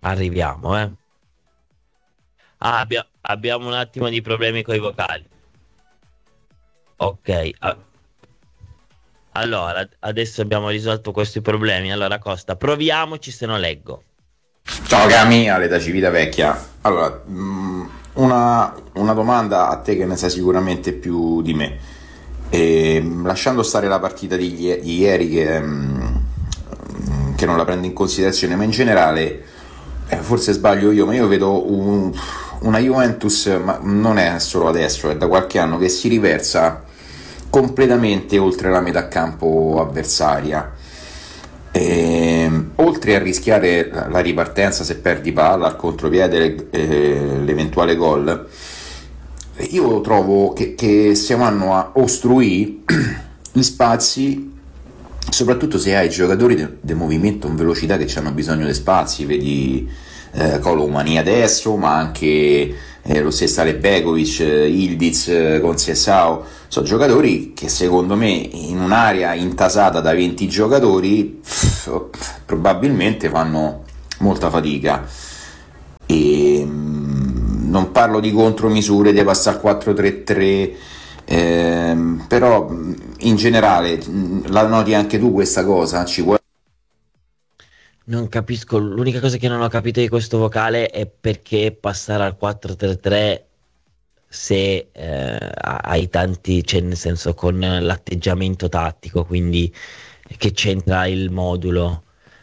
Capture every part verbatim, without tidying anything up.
arriviamo, eh. Ah, abbia- abbiamo un attimo di problemi con i vocali. Ok, a- allora adesso abbiamo risolto questi problemi. Allora, Costa, proviamoci se non leggo. Ciao Cami, Ale da Civitavecchia. Allora, mh, una, una domanda a te che ne sai sicuramente più di me. E, mh, lasciando stare la partita di, ie- di ieri che, mh, che non la prendo in considerazione, ma in generale, eh, forse sbaglio io, ma io vedo un- una Juventus, ma non è solo adesso, è da qualche anno, che si riversa completamente oltre la metà campo avversaria. E, oltre a rischiare la ripartenza se perdi palla al contropiede, eh, l'eventuale gol, io trovo che, che si vanno a ostruire gli spazi, soprattutto se hai giocatori di movimento in velocità che hanno bisogno di spazi, vedi eh, Colomani adesso, ma anche eh, lo stesso Ale Begovic, eh, Ildiz, eh, Conceição, sono giocatori che secondo me in un'area intasata da venti giocatori pff, probabilmente fanno molta fatica. E mh, non parlo di contromisure, di passare al quattro tre tre, ehm, però mh, in generale mh, la noti anche tu questa cosa? Ci puoi... Non capisco, l'unica cosa che non ho capito di questo vocale è perché passare al quattro tre tre se eh, ha- hai tanti, cioè nel senso con l'atteggiamento tattico, quindi che c'entra il modulo,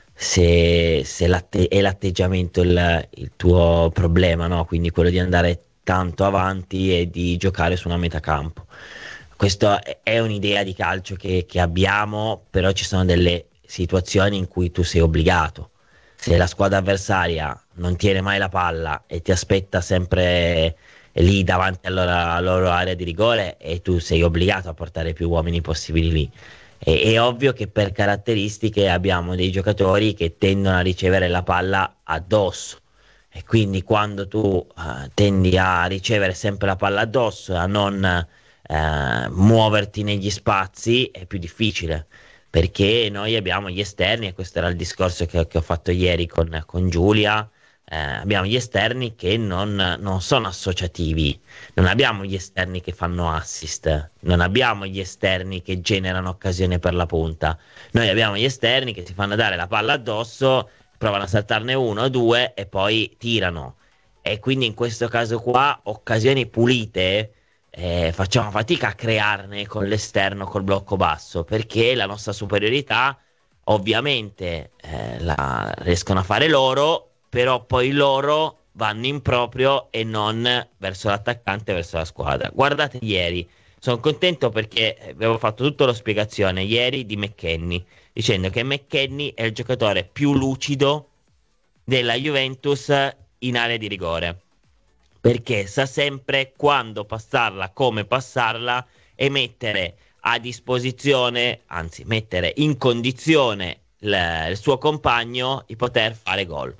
se, se l'atte- è l'atteggiamento il, il tuo problema, no? Quindi quello di andare tanto avanti e di giocare su una metacampo. Questa è è un'idea di calcio che, che abbiamo, però ci sono delle situazioni in cui tu sei obbligato. Se la squadra avversaria non tiene mai la palla e ti aspetta sempre lì davanti alla, alla loro area di rigore e tu sei obbligato a portare più uomini possibili lì. E- è ovvio che per caratteristiche abbiamo dei giocatori che tendono a ricevere la palla addosso. E quindi quando tu eh, tendi a ricevere sempre la palla addosso e a non eh, muoverti negli spazi, è più difficile. Perché noi abbiamo gli esterni, e questo era il discorso che, che ho fatto ieri con, con Giulia. Eh, abbiamo gli esterni che non, non sono associativi, non abbiamo gli esterni che fanno assist, non abbiamo gli esterni che generano occasione per la punta. Noi abbiamo gli esterni che si fanno dare la palla addosso, provano a saltarne uno o due e poi tirano. E quindi in questo caso qua, occasioni pulite, eh, facciamo fatica a crearne con l'esterno, col blocco basso, perché la nostra superiorità ovviamente eh, la riescono a fare loro, però poi loro vanno in proprio e non verso l'attaccante, verso la squadra. Guardate ieri, sono contento perché avevo fatto tutta la spiegazione ieri di McKennie, dicendo che McKennie è il giocatore più lucido della Juventus in area di rigore, perché sa sempre quando passarla, come passarla e mettere a disposizione, anzi mettere in condizione il, il suo compagno di poter fare gol.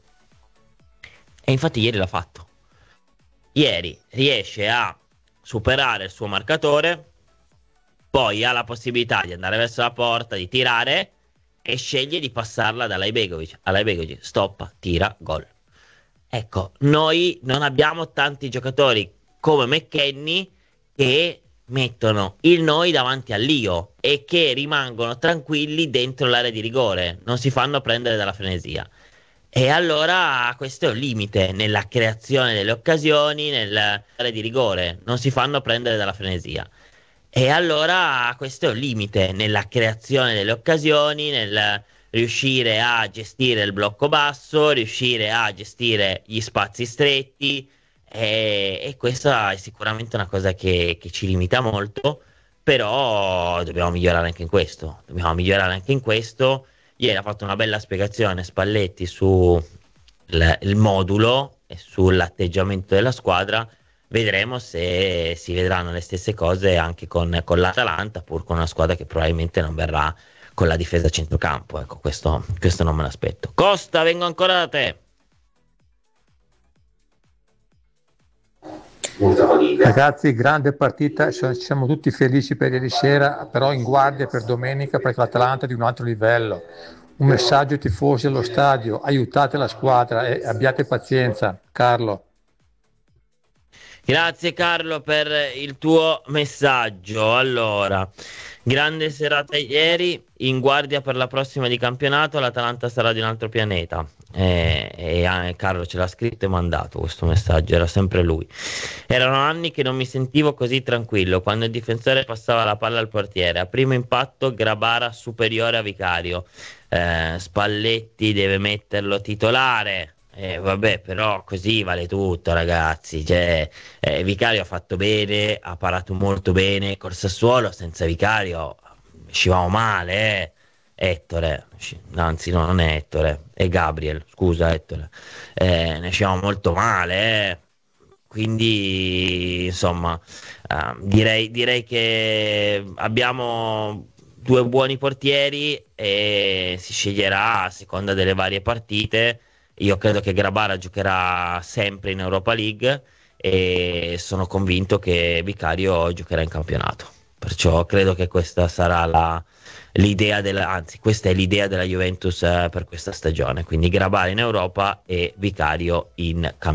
E infatti ieri l'ha fatto. Ieri riesce a superare il suo marcatore, poi ha la possibilità di andare verso la porta, di tirare e sceglie di passarla da Laibegovic. A Laibegovic stoppa, tira, gol. Ecco, noi non abbiamo tanti giocatori come McKennie che mettono il noi davanti all'io e che rimangono tranquilli dentro l'area di rigore, non si fanno prendere dalla frenesia. E allora questo è un limite nella creazione delle occasioni, nell'area di rigore, non si fanno prendere dalla frenesia. E allora questo è un limite nella creazione delle occasioni, nel riuscire a gestire il blocco basso, riuscire a gestire gli spazi stretti. E, e questa è sicuramente una cosa che, che ci limita molto, però dobbiamo migliorare anche in questo. Dobbiamo migliorare anche in questo. Ieri ha fatto una bella spiegazione Spalletti su il, il modulo e sull'atteggiamento della squadra. Vedremo se si vedranno le stesse cose anche con, con l'Atalanta, pur con una squadra che probabilmente non verrà con la difesa a centrocampo. Ecco, questo, questo non me l'aspetto. Costa, vengo ancora da te. Molta fatica. Ragazzi, grande partita, ci siamo tutti felici per ieri sera, però in guardia per domenica perché l'Atalanta è di un altro livello. Un messaggio ai tifosi allo stadio, aiutate la squadra e abbiate pazienza. Carlo. Grazie Carlo per il tuo messaggio. Allora, grande serata ieri, in guardia per la prossima di campionato, l'Atalanta sarà di un altro pianeta. E, e eh, Carlo ce l'ha scritto e mandato questo messaggio, era sempre lui. Erano anni che non mi sentivo così tranquillo quando il difensore passava la palla al portiere. A primo impatto Grabara superiore a Vicario. Eh, Spalletti deve metterlo titolare. Eh, vabbè, però così vale tutto, ragazzi. Cioè, eh, Vicario ha fatto bene, ha parato molto bene col Sassuolo. Senza Vicario uscivamo male, eh. Ettore, sci- anzi, no, non è Ettore, è Gabriel. Scusa, Ettore, eh, ne uscivamo molto male, eh. Quindi, insomma, eh, direi, direi che abbiamo due buoni portieri e si sceglierà a seconda delle varie partite. Io credo che Grabara giocherà sempre in Europa League e sono convinto che Vicario giocherà in campionato. Perciò credo che questa sarà la, l'idea della, anzi, questa è l'idea della Juventus eh, per questa stagione. Quindi Grabara in Europa e Vicario in campionato.